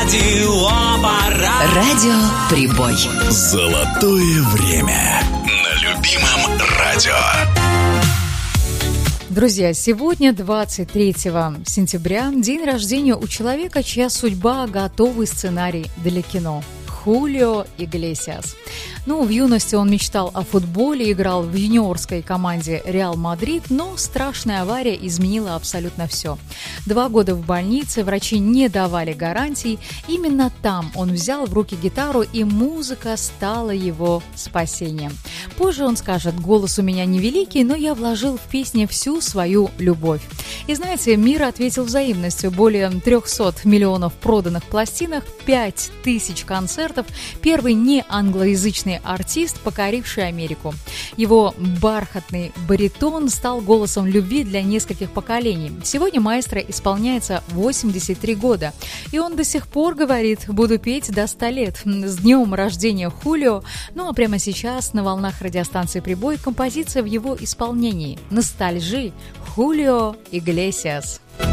Радиоаппарат. Радио Прибой. Золотое время на любимом радио. Друзья, сегодня, 23 сентября, день рождения у человека, чья судьба – готовый сценарий для кино. Хулио Иглесиас. В юности он мечтал о футболе, играл в юниорской команде «Реал Мадрид», но страшная авария изменила абсолютно все. 2 года в больнице, врачи не давали гарантий. Именно там он взял в руки гитару, и музыка стала его спасением. Позже он скажет: «Голос у меня невеликий, но я вложил в песни всю свою любовь». И знаете, мир ответил взаимностью. Более 300 миллионов проданных пластинок, 5000 концертов, первый неанглоязычный артист, покоривший Америку. Его бархатный баритон стал голосом любви для нескольких поколений. Сегодня маэстро исполняется 83 года, и он до сих пор говорит: «Буду петь до 100 лет». С днем рождения Хулио! А прямо сейчас на волнах радиостанции «Прибой» композиция в его исполнении «Ностальжи» Хулио Иглесиас.